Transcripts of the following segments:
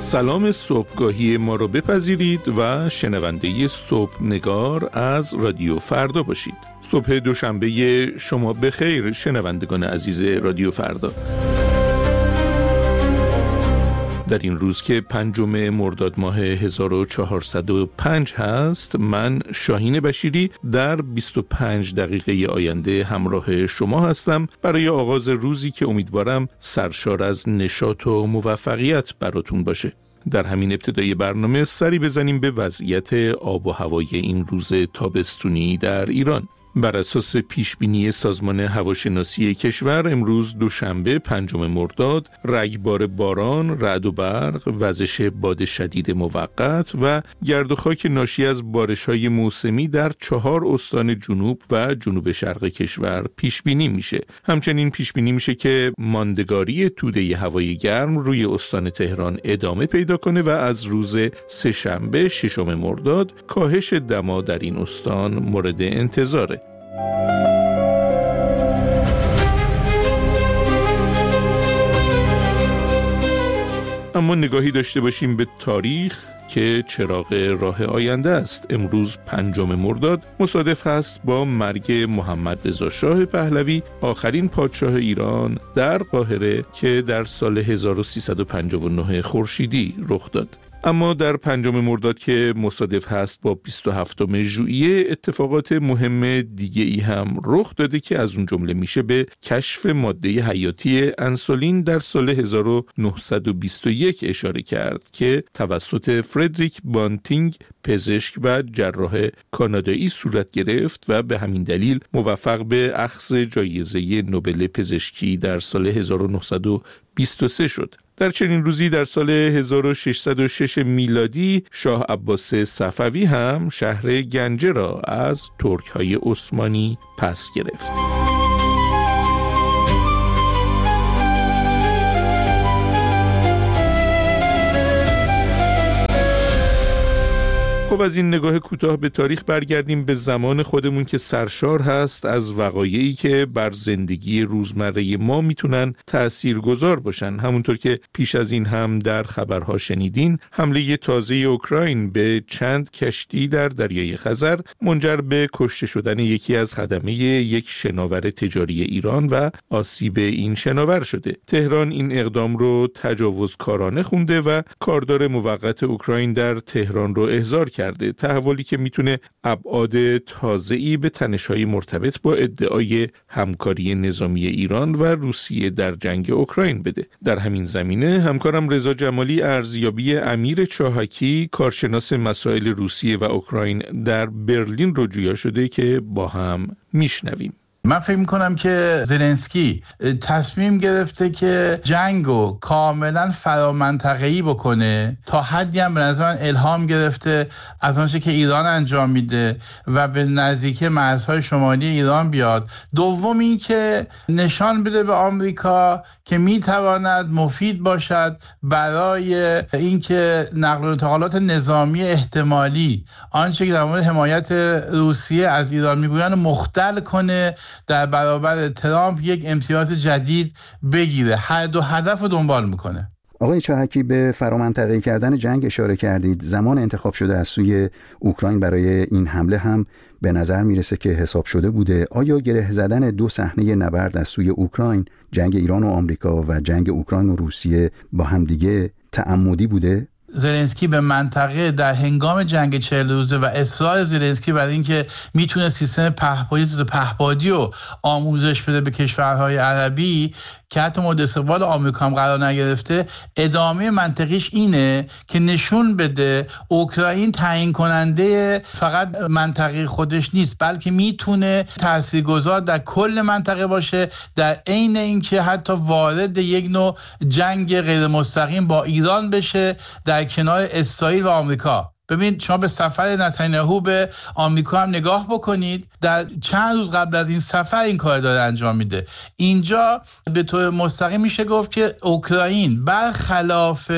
سلام صبحگاهی ما رو بپذیرید و شنونده صبحنگار از رادیو فردا باشید. صبح دوشنبه شما بخیر شنوندگان عزیز رادیو فردا. در این روز که 5 مرداد ماه 1405 هست، من شاهین بشیری در 25 دقیقه آینده همراه شما هستم برای آغاز روزی که امیدوارم سرشار از نشاط و موفقیت براتون باشه. در همین ابتدای برنامه سری بزنیم به وضعیت آب و هوای این روز تابستونی در ایران. بر اساس پیشبینی سازمان هواشناسی کشور، امروز دوشنبه 5 مرداد رگبار باران، رعد و برق، وزش باد شدید موقت و گرد و خاک ناشی از بارش‌های موسمی در 4 استان جنوب و جنوب شرق کشور پیشبینی میشه. همچنین پیشبینی میشه که ماندگاری توده هوای گرم روی استان تهران ادامه پیدا کنه و از روز سه‌شنبه 6 مرداد کاهش دما در این استان مورد انتظاره. اما نگاهی داشته باشیم به تاریخ که چراغ راه آینده است. امروز 5 مرداد مصادف هست با مرگ محمد رضا شاه پهلوی، آخرین پادشاه ایران در قاهره که در سال 1359 خورشیدی رخ داد. اما در 5 مرداد که مصادف هست با 27 ژوئیه اتفاقات مهم دیگه ای هم رخ داده که از اون جمله میشه به کشف ماده حیاتی انسولین در سال 1921 اشاره کرد که توسط فردریک بانتینگ پزشک و جراح کانادایی صورت گرفت و به همین دلیل موفق به اخذ جایزه نوبل پزشکی در سال 1923 شد. در چنین روزی در سال 1606 میلادی شاه عباس صفوی هم شهر گنجه را از ترک‌های عثمانی پس گرفت. خب از این نگاه کوتاه به تاریخ برگردیم به زمان خودمون که سرشار هست از وقایعی که بر زندگی روزمره ما میتونن تأثیرگذار باشن. همونطور که پیش از این هم در خبرها شنیدین، حمله تازه اوکراین به چند کشتی در دریای خزر منجر به کشته شدن یکی از خدمه یک شناور تجاری ایران و آسیب این شناور شده. تهران این اقدام رو تجاوزکارانه خونده و کاردار موقت اوکراین در تهران رو احضار کرده، تحولی که میتونه ابعاد تازه‌ای به تنش‌های مرتبط با ادعای همکاری نظامی ایران و روسیه در جنگ اوکراین بده. در همین زمینه همکارم رضا جمالی ارزیابی امیر چاهکی، کارشناس مسائل روسیه و اوکراین در برلین رو جویا شده که با هم میشنویم. من فکر میکنم که زلنسکی تصمیم گرفته که جنگو کاملا فرامنطقه‌ای بکنه، تا حدی هم به نظر من الهام گرفته از آنچه که ایران انجام میده و به نزدیک مرزهای شمالی ایران بیاد. دوم این که نشان بده به آمریکا که میتواند مفید باشد برای اینکه نقل و انتقالات نظامی احتمالی، آنچه که در مورد حمایت روسیه از ایران میگویند، مختل کنه، در برابر ترامپ یک امتیاز جدید بگیره. هر دو هدف رو دنبال میکنه. آقای چاهکی، به فرامنطقه‌ای کردن جنگ اشاره کردید. زمان انتخاب شده از سوی اوکراین برای این حمله هم به نظر میرسه که حساب شده بوده. آیا گره زدن 2 صحنه نبرد از سوی اوکراین، جنگ ایران و آمریکا و جنگ اوکراین و روسیه، با همدیگه تعمدی بوده؟ زلنسکی به منطقه در هنگام جنگ 40 روزه و اصرار زلنسکی برای اینکه میتونه سیستم پهپادی رو آموزش بده به کشورهای عربی که حتی مورد استقبال آمریکا هم قرار نگرفته، ادامه منطقیش اینه که نشون بده اوکراین تعیین کننده فقط منطقه خودش نیست، بلکه میتونه تاثیرگذار در کل منطقه باشه، در عین اینکه حتی وارد یک نوع جنگ غیر مستقیم با ایران بشه در کنار اسرائیل و آمریکا. ببین شما به سفر نتانیاهو به آمریکا هم نگاه بکنید، در چند روز قبل از این سفر این کار داره انجام میده. اینجا به طور مستقیم میشه گفت که اوکراین برخلاف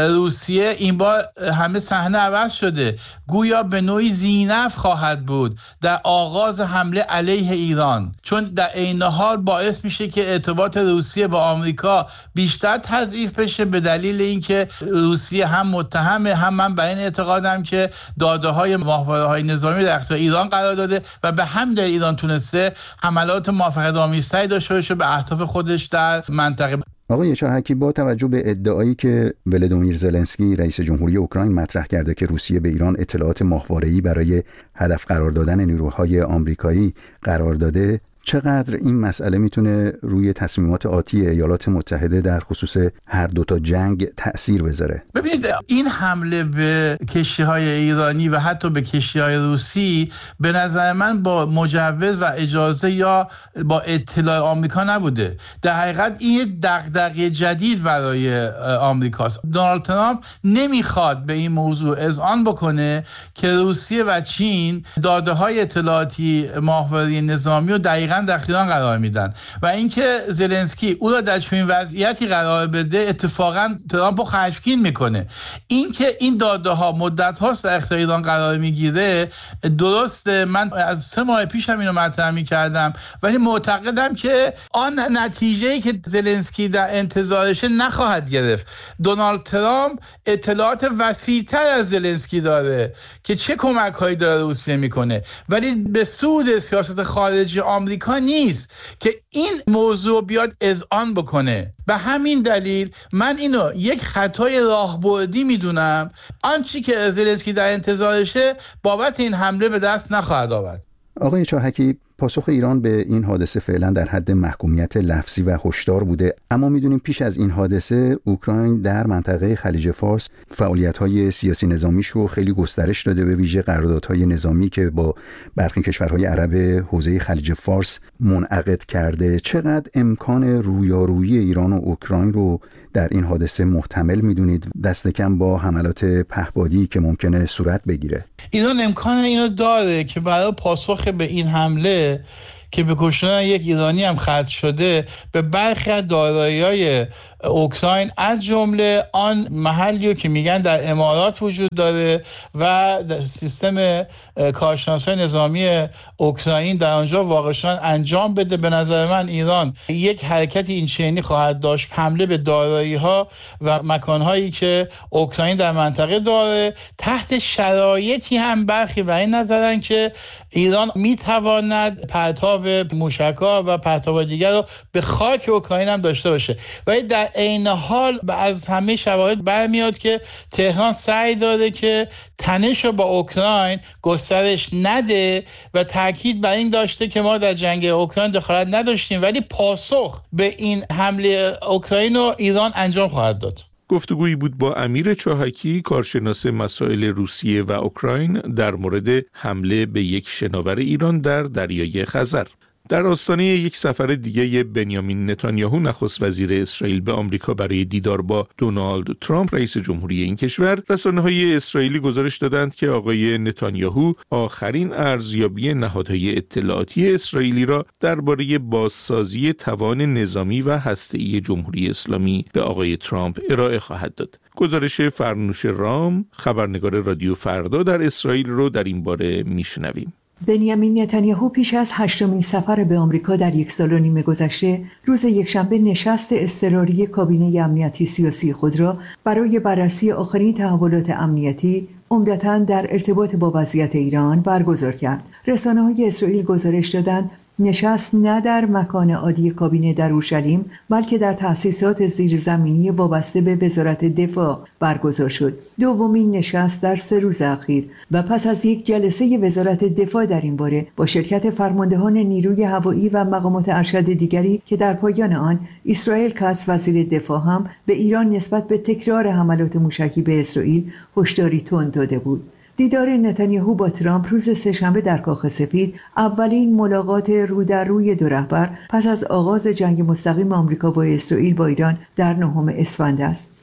روسیه این بار همه صحنه عوض شده، گویا به نوعی زینف خواهد بود در آغاز حمله علیه ایران، چون در عین حال باعث میشه که ارتباط روسیه با آمریکا بیشتر تضعیف بشه، به دلیل اینکه روسیه هم متهمه، هم من به این اعتقادم که داده‌های ماهواره‌های نظامی در اختیار ایران قرار داده و به همین دلیل ایران تونسته حملات موفقیت‌آمیزتری داشته باشه به اهداف خودش در منطقه. آقای چاهکی، با توجه به ادعایی که ولادیمیر زلنسکی رئیس جمهوری اوکراین مطرح کرده که روسیه به ایران اطلاعات ماهواره‌ای برای هدف قرار دادن نیروهای آمریکایی قرار داده، چقدر این مسئله میتونه روی تصمیمات آتی ایالات متحده در خصوص هر دوتا جنگ تأثیر بذاره؟ ببینید این حمله به کشتی‌های ایرانی و حتی به کشتی‌های روسی به نظر من با مجوز و اجازه یا با اطلاع آمریکا نبوده. در حقیقت این دغدغه جدید برای آمریکاست. دونالد ترامپ نمیخواد به این موضوع اذعان بکنه که روسیه و چین داده‌های اطلاعاتی ماهواره نظامی رو دقیقاً در اختیار قرار میدن و اینکه زلنسکی او را در چنین وضعیتی قرار بده اتفاقا ترامپ رو خشمگین میکنه. اینکه این داده ها مدت هاست در اختیار ایران قرار میگیره درسته، من از 3 ماه پیش هم اینو مطرح میکردم، ولی معتقدم که آن نتیجه‌ای که زلنسکی در انتظارشه نخواهد گرفت. دونالد ترامپ اطلاعات وسیع‌تر از زلنسکی داره که چه کمک‌هایی داره روسیه میکنه، ولی به سود سیاست خارجی آمریکا نیست که این موضوع بیاد اذعان بکنه. به همین دلیل من اینو یک خطای راهبردی میدونم، آنچه که زلنسکی در انتظارشه بابت این حمله به دست نخواهد آورد. آقای چاهکی، پاسخ ایران به این حادثه فعلا در حد محکومیت لفظی و هشدار بوده، اما میدونیم پیش از این حادثه اوکراین در منطقه خلیج فارس فعالیت‌های سیاسی نظامیش رو خیلی گسترش داده، به ویژه قراردادهای نظامی که با برخی کشورهای عرب حوزه خلیج فارس منعقد کرده. چقدر امکان رویارویی ایران و اوکراین رو در این حادثه محتمل میدونید، دست کم با حملات پهپادی که ممکنه صورت بگیره؟ ایران امکان اینو داره که برای پاسخ به این حمله که به کشتن یک ایرانی هم ختم شده به برخی از دارایی‌های اوکراین از جمله آن محلی که میگن در امارات وجود داره و سیستم کارشناسای نظامی اوکراین در آنجا واقع شدن انجام بده. به نظر من ایران یک حرکت این چنینی خواهد داشت، حمله به دارایی‌ها و مکان‌هایی که اوکراین در منطقه داره، تحت شرایطی هم برخی و این نظرن که ایران میتواند پرتاب موشک‌ها و پرتاب دیگر رو به خاک اوکراین هم داشته باشه. ولی در عین حال از همه شواهد برمیاد که تهران سعی داره که تنش رو با اوکراین گسترش نده و تاکید بر این داشته که ما در جنگ اوکراین دخالت نداشتیم، ولی پاسخ به این حمله اوکراین رو ایران انجام خواهد داد. گفتگویی بود با امیر چاهکی، کارشناس مسائل روسیه و اوکراین، در مورد حمله به یک شناور ایران در دریای خزر. در آستانه یک سفر دیگه بنیامین نتانیاهو نخست وزیر اسرائیل به آمریکا برای دیدار با دونالد ترامپ رئیس جمهوری این کشور، رسانه‌های اسرائیلی گزارش دادند که آقای نتانیاهو آخرین ارزیابی نهادهای اطلاعاتی اسرائیلی را درباره بازسازی توان نظامی و هسته‌ای جمهوری اسلامی به آقای ترامپ ارائه خواهد داد. گزارش فرنوش رام، خبرنگار رادیو فردا در اسرائیل، رو در این باره میشنویم. بنیامین نتانیاهو پیش از 8مین سفر به آمریکا در 1 سال و نیم گذشته روز یکشنبه نشست اضطراری کابینه امنیتی سیاسی خود را برای بررسی آخرین تحولات امنیتی عمدتاً در ارتباط با وضعیت ایران برگزار کرد. رسانه‌های اسرائیل گزارش دادند نشست نه در مکان عادی کابینه در اورشلیم بلکه در تأسیسات زیرزمینی وابسته به وزارت دفاع برگزار شد. دومین نشست در 3 روز اخیر و پس از یک جلسه وزارت دفاع در این باره با شرکت فرماندهان نیروی هوایی و مقامات ارشد دیگری که در پایان آن اسرائیل کاتس وزیر دفاع هم به ایران نسبت به تکرار حملات موشکی به اسرائیل هشداری تند داده بود. دیدار نتانیاهو با ترامپ روز سه‌شنبه در کاخ سفید اولین ملاقات رو در روی دو رهبر پس از آغاز جنگ مستقیم آمریکا با اسرائیل با ایران در 9 اسفند است.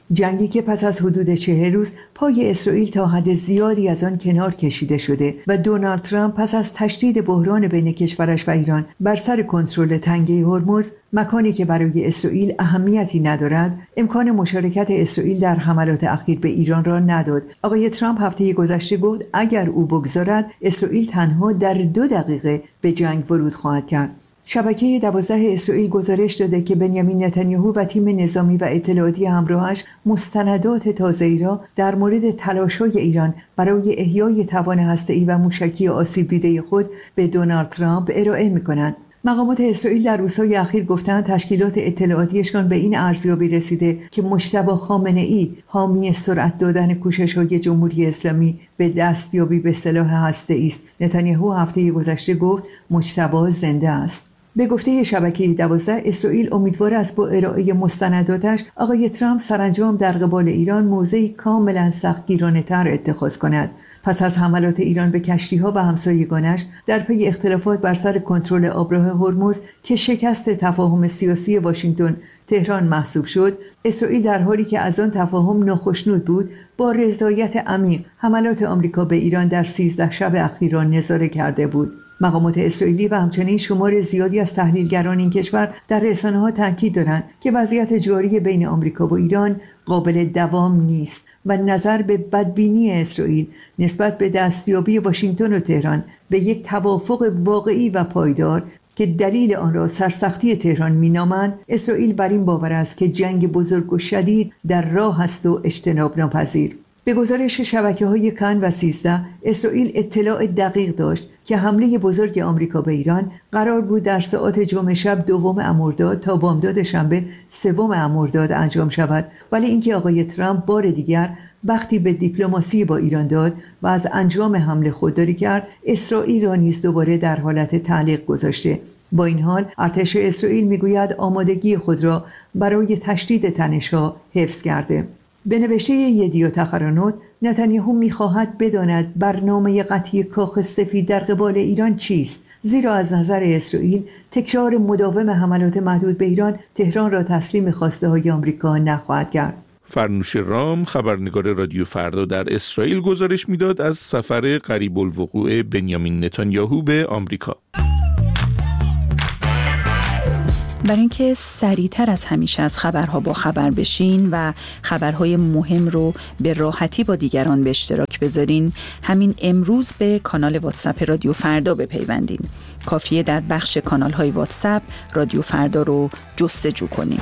جنگی که پس از حدود 40 روز پای اسرائیل تا حد زیادی از آن کنار کشیده شده و دونالد ترامپ پس از تشدید بحران بین کشورش و ایران بر سر کنترل تنگه هرمز، مکانی که برای اسرائیل اهمیتی ندارد، امکان مشارکت اسرائیل در حملات اخیر به ایران را نداد. آقای ترامپ هفته گذشته گفت اگر او بگذارد اسرائیل تنها در 2 دقیقه به جنگ ورود خواهد کرد. شبکه 12 اسرائیل گزارش داده که بنیامین نتانیاهو و تیم نظامی و اطلاعاتی همراهش مستندات تازه‌ای را در مورد تلاش‌های ایران برای احیای توان هسته‌ای و موشکی آسیب دیده خود به دونالد ترامپ ارائه می‌کنند. مقامات اسرائیل در روزهای اخیر گفتند تشکیلات اطلاعاتیشان به این ارزیابی رسیده که مجتبی خامنه‌ای حامی سرعت دادن کوشش‌های جمهوری اسلامی به دستیابی به سلاح هسته‌ای است. نتانیاهو هفته گذشته گفت مجتبی زنده است. به گفته شبکه 12 اسرائیل امیدوار است با ارائه مستنداتش آقای ترامپ سرانجام در قبال ایران موضعی کاملا سختگیرانه‌تر اتخاذ کند. پس از حملات ایران به کشتی‌ها و همسایگانش در پی اختلافات بر سر کنترل آبراه هرمز که شکست تفاهم سیاسی واشنگتن تهران محسوب شد، اسرائیل در حالی که از آن تفاهم ناخشنود بود با رضایت عمیق حملات آمریکا به ایران در 13 شب اخیر را نظاره کرده بود. مقامات اسرائیلی و همچنین شمار زیادی از تحلیلگران این کشور در رسانه‌ها تاکید دارند که وضعیت جاری بین آمریکا و ایران قابل دوام نیست و نظر به بدبینی اسرائیل نسبت به دستیابی واشنگتن و تهران به یک توافق واقعی و پایدار که دلیل آن را سرسختی تهران می‌نامند، اسرائیل بر این باور است که جنگ بزرگ و شدید در راه است و اجتناب ناپذیر. به گزارش شبکه‌های کان و 13 اسرائیل اطلاع دقیق داشت که حمله بزرگ آمریکا به ایران قرار بود در ساعات جمعه شب 2 مرداد تا بامداد شنبه 3 مرداد انجام شود، ولی اینکه آقای ترامپ بار دیگر وقتی به دیپلماسی با ایران داد و از انجام حمله خودداری کرد، اسرائیل را نیز دوباره در حالت تعلیق گذاشته. با این حال ارتش اسرائیل میگوید آمادگی خود را برای تشدید تنش‌ها حفظ کرده. به نوشته یدیوت اخرانوت، نتانیاهو می‌خواهد بداند برنامه قطعی کاخ سفید در قبال ایران چیست، زیرا از نظر اسرائیل تکرار مداوم حملات محدود به ایران تهران را تسلیم خواسته‌های آمریکا نخواهد کرد. فرنوش رام، خبرنگار رادیو فردا در اسرائیل، گزارش میداد از سفر قریب الوقوع بنیامین نتانیاهو به آمریکا. برای اینکه سریعتر از همیشه از خبرها با خبر بشین و خبرهای مهم رو به راحتی با دیگران به اشتراک بذارین، همین امروز به کانال واتساپ رادیو فردا بپیوندین. کافیه در بخش کانال‌های واتساپ رادیو فردا رو جستجو کنین.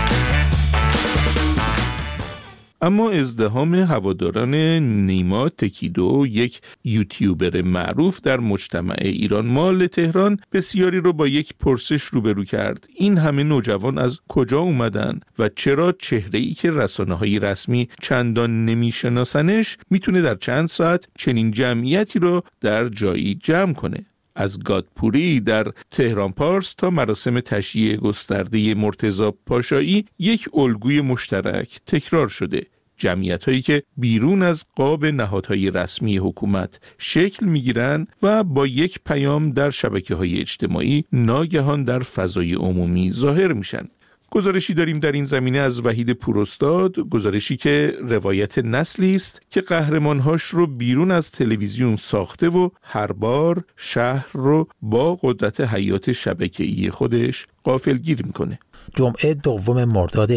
اما ازدحام هواداران نیما تکیدو، یک یوتیوبر معروف در مجتمع ایران مال تهران، بسیاری رو با یک پرسش روبرو کرد. این همه نوجوان از کجا اومدن و چرا چهره‌ای که رسانه‌های رسمی چندان نمیشناسنش میتونه در چند ساعت چنین جمعیتی رو در جایی جمع کنه؟ از گادپوری در تهران پارس تا مراسم تشییع گسترده مرتضی پاشایی، یک الگوی مشترک تکرار شده. جمعیت‌هایی که بیرون از قاب نهادهای رسمی حکومت شکل می‌گیرند و با یک پیام در شبکه‌های اجتماعی ناگهان در فضای عمومی ظاهر میشن. گزارشی داریم در این زمینه از وحید پوراستاد، گزارشی که روایت نسلی است که قهرمانهاش رو بیرون از تلویزیون ساخته و هر بار شهر رو با قدرت حیات شبکه‌ای خودش غافلگیر میکنه. جمعه 2 مرداد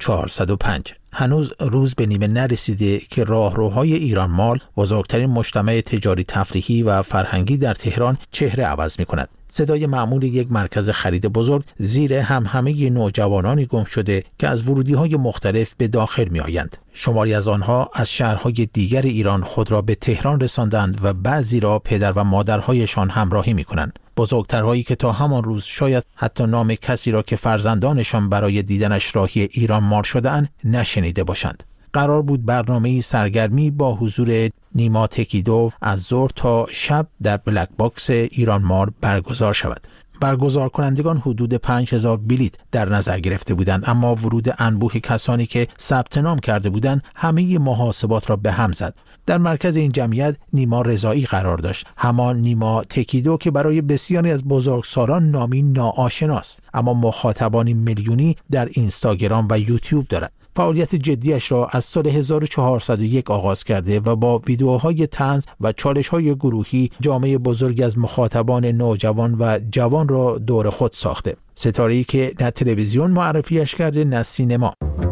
1405 هنوز روز به نیمه نرسیده که راهروهای ایران مال، بزرگترین مجتمع تجاری تفریحی و فرهنگی در تهران، چهره عوض می کند. صدای معمول یک مرکز خرید بزرگ زیر همهمه نوجوانانی گم شده که از ورودی‌های مختلف به داخل می آیند. شماری از آنها از شهرهای دیگر ایران خود را به تهران رساندند و بعضی را پدر و مادرهایشان همراهی می کنند. بزرگترهایی که تا همان روز شاید حتی نام کسی را که فرزندانشان برای دیدنش راهی ایران مال شده‌اند نشنیده باشند. قرار بود برنامه‌ای سرگرمی با حضور نیما تکیدو از ظهر تا شب در بلک باکس ایران مال برگزار شود. برگزار کنندگان حدود 5000 بلیت در نظر گرفته بودند، اما ورود انبوه کسانی که ثبت نام کرده بودند همه محاسبات را به هم زد. در مرکز این جمعیت نیما رضایی قرار داشت، همان نیما تکیدو که برای بسیاری از بزرگسالان نامی ناآشناست، اما مخاطبانی میلیونی در اینستاگرام و یوتیوب دارد. فعالیت جدیش را از سال 1401 آغاز کرده و با ویدیوهای طنز و چالش‌های گروهی جامعه بزرگی از مخاطبان نوجوان و جوان را دور خود ساخته. ستاره‌ای که نه تلویزیون معرفیش کرده نه سینما.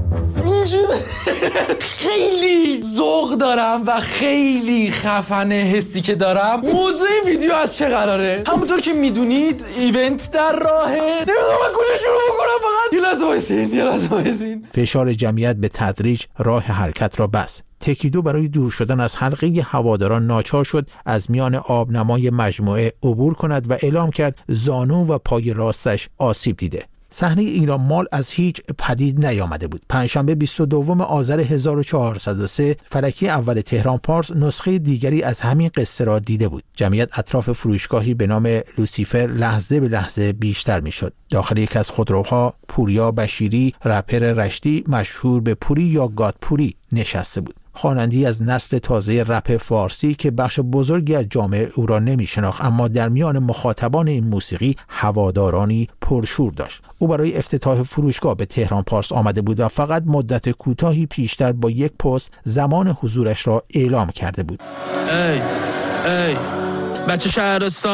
خیلی ذوق دارم و خیلی خفنه حسی که دارم. موضوع این ویدیو از چه قراره؟ همونطور که میدونید ایونت در راهه. نمیدونم من کلی شروع بکنم، فقط یه لحظه وایسین. فشار جمعیت به تدریج راه حرکت را بست. تکیدو برای دور شدن از حلقه هواداران ناچار شد از میان آبنمای مجموعه عبور کند و اعلام کرد زانو و پای راستش آسیب دیده. صحنه ایران مال از هیچ پدید نیامده بود. پنجشنبه 22 آذر 1403 فلکی اول تهران پارس نسخه دیگری از همین قصه را دیده بود. جمعیت اطراف فروشگاهی به نام لوسیفر لحظه به لحظه بیشتر میشد. داخل یک از خودروها پوریا بشیری، رپر رشتی مشهور به پوری یا گاد پوری نشسته بود. خواننده‌ای از نسل تازه رپ فارسی که بخش بزرگی از جامعه او را نمی‌شناخت، اما در میان مخاطبان این موسیقی هوادارانی پرشور داشت. او برای افتتاح فروشگاه به تهران پارس آمده بود و فقط مدت کوتاهی پیشتر با یک پست زمان حضورش را اعلام کرده بود. ای بچه شهرستان